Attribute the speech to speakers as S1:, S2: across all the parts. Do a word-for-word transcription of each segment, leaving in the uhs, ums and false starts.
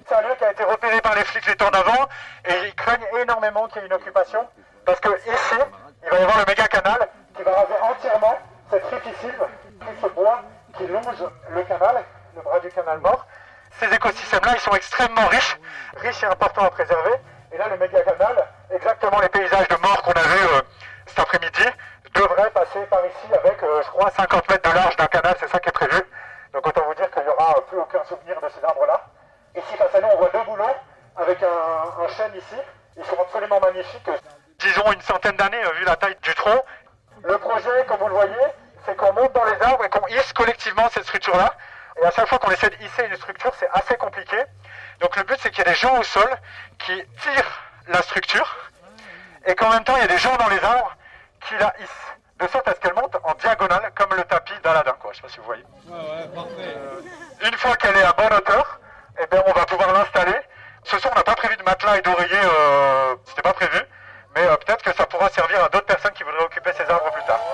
S1: C'est un lieu qui a été repéré par les flics les temps d'avant et ils craignent énormément qu'il y ait une occupation parce que ici, il va y avoir le méga canal qui va raser entièrement cette ripisylve, tout ce bois qui longe le canal, le bras du canal mort. Ces écosystèmes-là, ils sont extrêmement riches, riches et importants à préserver. Et là, le méga canal, exactement les paysages de mort qu'on a vus euh, cet après-midi, devraient passer par ici avec, euh, je crois, cinquante mètres de large d'un canal, c'est ça qui est prévu. Donc autant vous dire qu'il n'y aura plus aucun souvenir de ces arbres-là. Ici, face à nous, on voit deux bouleaux avec un, un chêne ici. Ils sont absolument magnifiques. Disons une centaine d'années, vu la taille du tronc. Le projet, comme vous le voyez, c'est qu'on monte dans les arbres et qu'on hisse collectivement cette structure-là. Et à chaque fois qu'on essaie de hisser une structure, c'est assez compliqué. Donc le but, c'est qu'il y a des gens au sol qui tirent la structure et qu'en même temps, il y a des gens dans les arbres qui la hissent. De sorte à ce qu'elle monte en diagonale, comme le tapis d'Aladin, quoi. Je sais pas si vous voyez.
S2: Ouais, ouais, parfait.
S1: Euh, une fois qu'elle est à bonne hauteur, eh bien, on va pouvoir l'installer. Ce soir, on n'a pas prévu de matelas et d'oreiller, euh, c'était pas prévu. Mais euh, peut-être que ça pourra servir à d'autres personnes qui voudraient occuper ces arbres plus tard.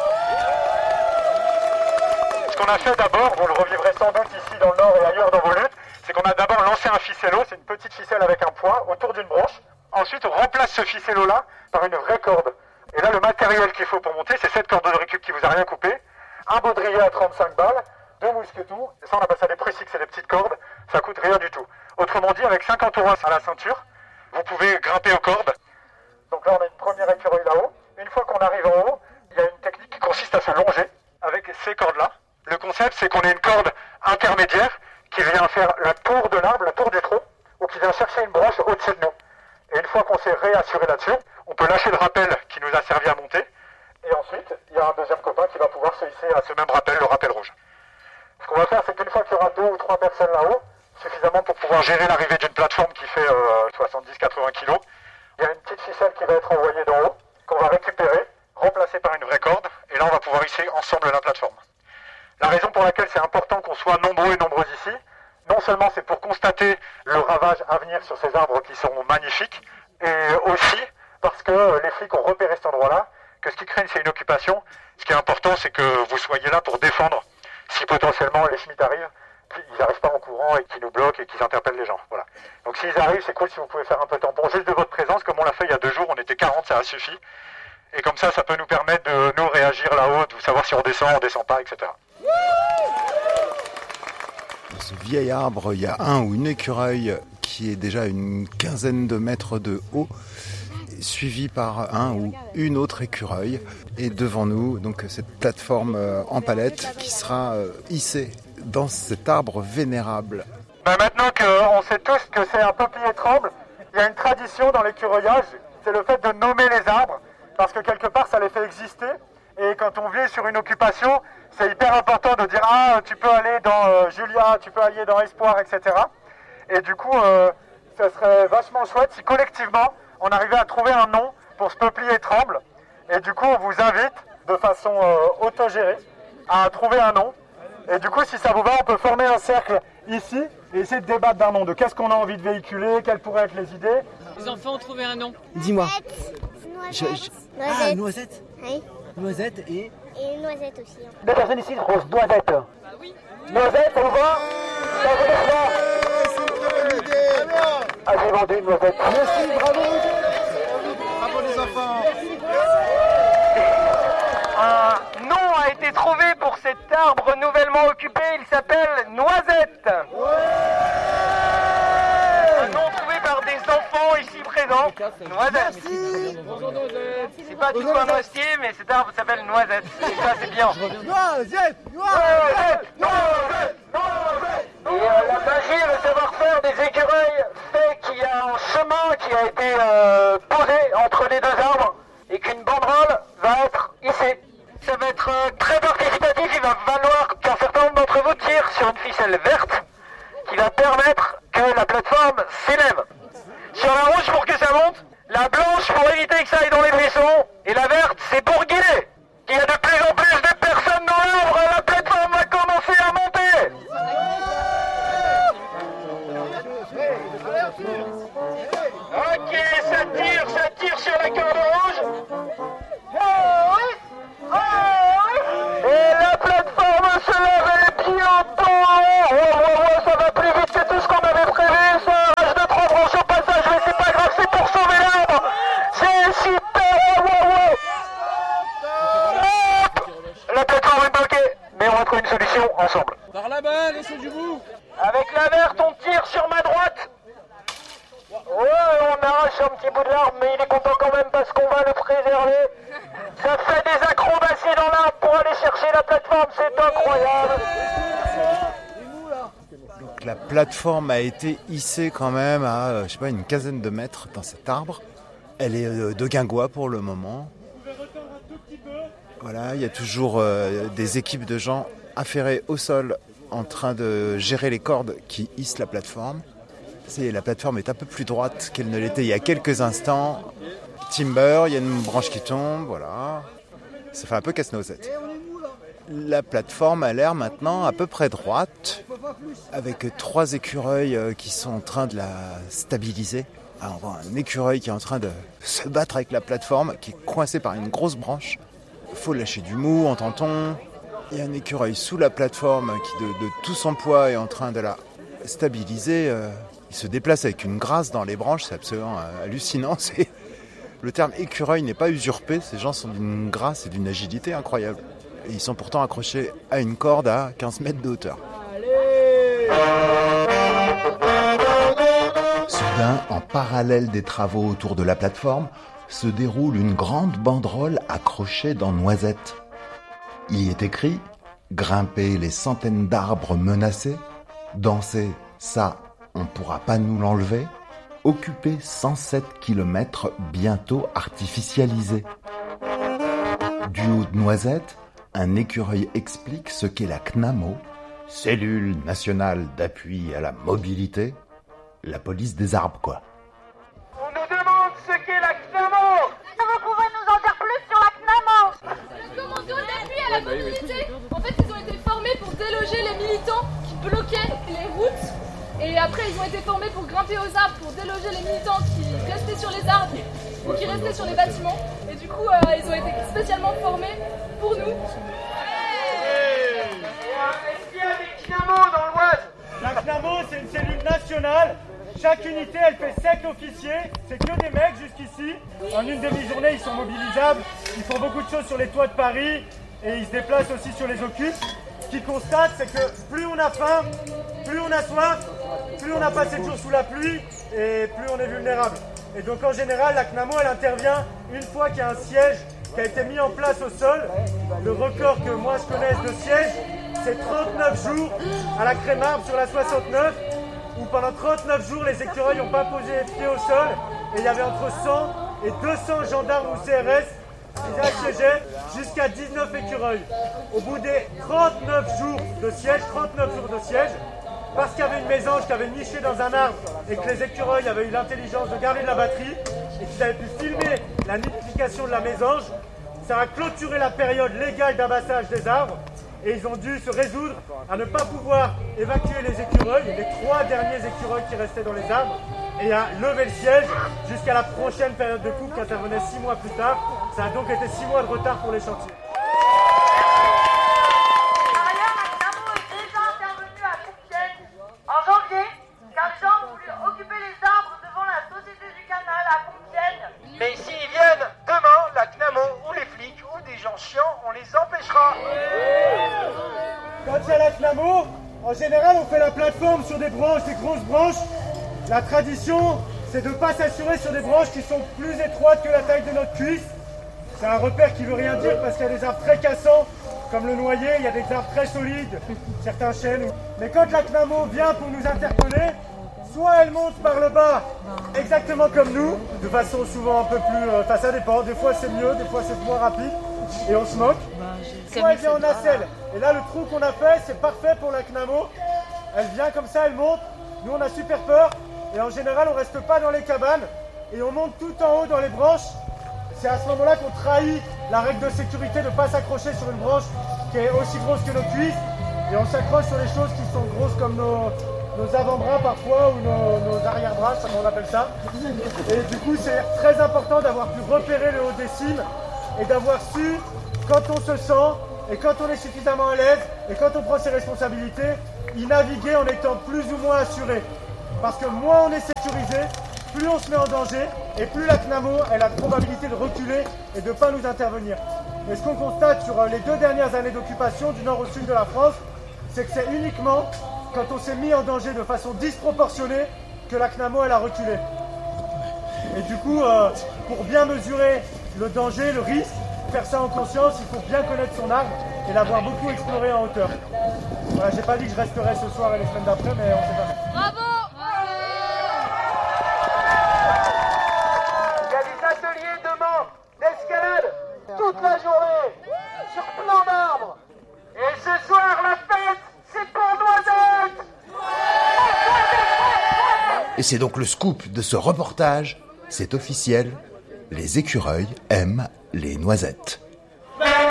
S1: Ce qu'on a fait d'abord, vous le revivrez sans doute ici dans le nord et ailleurs dans vos luttes, c'est qu'on a d'abord lancé un ficello, c'est une petite ficelle avec un poids autour d'une branche. Ensuite, on remplace ce ficello-là par une vraie corde. Et là, le matériel qu'il faut pour monter, c'est cette corde de récup qui vous a rien coupé, un baudrier à trente-cinq balles, deux mousquetons, ça on appelle ça des préciques, c'est des petites cordes, ça coûte rien du tout. Autrement dit, avec cinquante euros à la ceinture, vous pouvez grimper aux cordes. Donc là, on a une première écureuil là-haut. Une fois qu'on arrive en haut, il y a une technique qui consiste à se longer avec ces cordes-là. Le concept, c'est qu'on ait une corde intermédiaire qui vient faire la tour de l'arbre, la tour du tronc, ou qui vient chercher une branche au-dessus de nous. Et une fois qu'on s'est réassuré là-dessus, on peut lâcher le rappel qui nous a servi à monter. Et ensuite, il y a un deuxième copain qui va pouvoir se hisser à ce même rappel, le rappel rouge. Ce qu'on va faire, c'est qu'une fois qu'il y aura deux ou trois personnes là-haut, suffisamment pour pouvoir gérer l'arrivée d'une plateforme qui fait euh, soixante-dix à quatre-vingts kilos, il y a une petite ficelle qui va être envoyée d'en haut, qu'on va récupérer, remplacer par une vraie corde, et là on va pouvoir hisser ensemble la plateforme. La raison pour laquelle c'est important qu'on soit nombreux et nombreuses ici, non seulement c'est pour constater le ravage à venir sur ces arbres qui sont magnifiques, et aussi parce que les flics ont repéré cet endroit-là, que ce qui craignent c'est une occupation. Ce qui est important, c'est que vous soyez là pour défendre si potentiellement les Schmitt arrivent, qu'ils n'arrivent pas en courant et qu'ils nous bloquent et qu'ils interpellent les gens. Voilà. Donc s'ils arrivent, c'est cool si vous pouvez faire un peu tampon juste de votre présence, comme on l'a fait il y a deux jours, on était quarante, ça a suffi. Et comme ça, ça peut nous permettre de nous réagir là-haut, de savoir si on descend, on descend pas, et cetera.
S3: Dans ce vieil arbre, il y a un ou une écureuil qui est déjà une quinzaine de mètres de haut, suivi par un ou une autre écureuil. Et devant nous, donc cette plateforme en palette qui sera hissée dans cet arbre vénérable.
S1: Ben maintenant qu'on sait tous que c'est un peuplier tremble, il y a une tradition dans l'écureuillage, c'est le fait de nommer les arbres, parce que quelque part ça les fait exister. Et quand on vit sur une occupation, c'est hyper important de dire « Ah, tu peux aller dans euh, Julia, tu peux aller dans Espoir, et cetera » Et du coup, euh, ça serait vachement chouette si collectivement, on arrivait à trouver un nom pour ce peuplier tremble. Et du coup, on vous invite, de façon euh, autogérée, à trouver un nom. Et du coup, si ça vous va, on peut former un cercle ici et essayer de débattre d'un nom, de qu'est-ce qu'on a envie de véhiculer, quelles pourraient être les idées.
S4: Les enfants ont trouvé un nom.
S5: Dis-moi.
S6: Noisette.
S5: Je, je...
S6: Noisette.
S5: Ah, noisette.
S6: Oui.
S5: Noisette et...
S6: Et noisette aussi. Hein.
S1: Deux personnes ici, rose, noisette.
S4: Bah oui.
S1: Noisette, ça vous va? Ça vous laisse là?
S2: C'est une bonne idée.
S1: Ah, j'ai vendu une noisette.
S2: Merci, bravo. Bravo les enfants.
S7: Un nom a été trouvé pour cet arbre nouvellement occupé, il s'appelle Noisette. Un nom trouvé par des enfants ici présents. Noisette. C'est pas du tout un noisetier, mais cet arbre s'appelle Noisette. Et ça, c'est bien.
S2: Noisette.
S7: Noisette, Noisette, Noisette. Et euh, la magie et le savoir-faire des écureuils fait qu'il y a un chemin qui a été euh, posé entre les deux arbres et qu'une banderole va être hissée. Ça va être euh, très participatif, il va falloir qu'un certain nombre d'entre vous tirent sur une ficelle verte qui va permettre que la plateforme s'élève. Sur la rouge pour que ça monte, la blanche pour éviter que ça aille dans les buissons, et la verte c'est pour guider. Il y a de plus en plus de personnes dans l'arbre, la plateforme va commencer à monter. Ok, ça tire, ça tire sur la corde rouge. Et la plateforme se lève les pieds en temps. Oh, oh, oh, ça va plus vite que tout ce qu'on avait prévu, ça. arbres, mais il est content quand même parce qu'on va le préserver. Ça fait des acrobaties dans l'arbre pour aller chercher la plateforme, c'est incroyable.
S3: Donc la plateforme a été hissée quand même à, euh, je sais pas, une quinzaine de mètres dans cet arbre. Elle est euh, de guingois pour le moment. Voilà, il y a toujours euh, des équipes de gens affairés au sol en train de gérer les cordes qui hissent la plateforme. C'est, la plateforme est un peu plus droite qu'elle ne l'était il y a quelques instants. Timber, il y a une branche qui tombe, voilà. Ça fait un peu casse-noisette. La plateforme a l'air maintenant à peu près droite, avec trois écureuils qui sont en train de la stabiliser. Alors, on voit un écureuil qui est en train de se battre avec la plateforme, qui est coincé par une grosse branche. Il faut lâcher du mou, entend-on. Il y a un écureuil sous la plateforme qui, de, de tout son poids, est en train de la stabiliser. Il se déplace avec une grâce dans les branches, c'est absolument hallucinant. C'est... Le terme écureuil n'est pas usurpé, ces gens sont d'une grâce et d'une agilité incroyable. Et ils sont pourtant accrochés à une corde à quinze mètres de hauteur.
S4: Soudain, en parallèle des travaux autour de la plateforme, se déroule une grande banderole accrochée dans Noisette. Il y est écrit « Grimper les centaines d'arbres menacés, danser, ça, on ne pourra pas nous l'enlever, occuper cent sept kilomètres bientôt artificialisés ». Du haut de Noisette, un écureuil explique ce qu'est la C N A M O, Cellule nationale d'appui à la mobilité, la police des arbres, quoi.
S7: On nous demande ce qu'est la C N A M O.
S6: Vous pouvez nous en dire plus sur la C N A M O?
S5: Le commando d'appui à la mobilité. En fait, ils ont été formés pour déloger les militants qui bloquaient les routes. Et après, ils ont été formés pour grimper aux arbres, pour déloger les militants qui restaient sur les arbres ou qui restaient sur les bâtiments. Et du coup, euh, ils ont été spécialement formés pour nous.
S7: Est-ce qu'il y a des C N A M O dans l'Oise?
S1: La C N A M O, c'est une cellule nationale. Chaque unité, elle fait sept officiers. C'est que des mecs jusqu'ici. En une demi-journée, ils sont mobilisables. Ils font beaucoup de choses sur les toits de Paris et ils se déplacent aussi sur les occupes. Ce qu'ils constatent, c'est que plus on a faim, plus on a soif, plus on a passé de jours sous la pluie et plus on est vulnérable. Et donc en général, la C N A M O, elle intervient une fois qu'il y a un siège qui a été mis en place au sol. Le record que moi je connaisse de siège, c'est trente-neuf jours à la Crémarbe sur la soixante-neuf, où pendant trente-neuf jours, les écureuils n'ont pas posé pied au sol, et il y avait entre cent et deux cents gendarmes ou C R S qui assiégeaient jusqu'à dix-neuf écureuils. Au bout des trente-neuf jours de siège, trente-neuf jours de siège, parce qu'il y avait une mésange qui avait niché dans un arbre et que les écureuils avaient eu l'intelligence de garder de la batterie et qu'ils avaient pu filmer la nidification de la mésange, ça a clôturé la période légale d'abassage des arbres et ils ont dû se résoudre à ne pas pouvoir évacuer les écureuils, les trois derniers écureuils qui restaient dans les arbres, et à lever le siège jusqu'à la prochaine période de coupe qui intervenait six mois plus tard. Ça a donc été six mois de retard pour les chantiers.
S7: Mais s'ils viennent demain, la C N A M O ou les flics ou des gens chiants, on les empêchera.
S1: Quand il y a la C N A M O, en général, on fait la plateforme sur des branches, des grosses branches. La tradition, c'est de ne pas s'assurer sur des branches qui sont plus étroites que la taille de notre cuisse. C'est un repère qui veut rien dire parce qu'il y a des arbres très cassants, comme le noyer, il y a des arbres très solides, certains chênes. Mais quand la C N A M O vient pour nous interpeller, soit elle monte par le bas, exactement comme nous, de façon souvent un peu plus... Enfin, euh, ça dépend, des fois c'est mieux, des fois c'est moins rapide, et on se moque. Soit elle vient en nacelle, et là le trou qu'on a fait, c'est parfait pour la C N A M O. Elle vient comme ça, elle monte, nous on a super peur, et en général on reste pas dans les cabanes, et on monte tout en haut dans les branches. C'est à ce moment-là qu'on trahit la règle de sécurité de ne pas s'accrocher sur une branche qui est aussi grosse que nos cuisses, et on s'accroche sur les choses qui sont grosses comme nos... nos avant-bras parfois ou nos, nos arrière-bras, comme on appelle ça. Et du coup, c'est très important d'avoir pu repérer le haut des cimes et d'avoir su, quand on se sent et quand on est suffisamment à l'aise et quand on prend ses responsabilités, y naviguer en étant plus ou moins assuré. Parce que moins on est sécurisé, plus on se met en danger et plus la C N A M O elle a de probabilité de reculer et de ne pas nous intervenir. Et ce qu'on constate sur les deux dernières années d'occupation du nord au sud de la France, c'est que c'est uniquement quand on s'est mis en danger de façon disproportionnée que la C N A M O elle a reculé.
S8: Et du coup, euh, pour bien mesurer le danger, le risque, faire ça en conscience, il faut bien connaître son arbre et l'avoir beaucoup exploré en hauteur. Voilà, j'ai pas dit que je resterai ce soir et les semaines d'après, mais on sait jamais.
S5: Bravo!
S7: Il y a des ateliers demain d'escalade toute la journée sur plein d'arbres. Et ce soir, la fête, c'est pour Noisette.
S4: Et c'est donc le scoop de ce reportage. C'est officiel, les écureuils aiment les noisettes.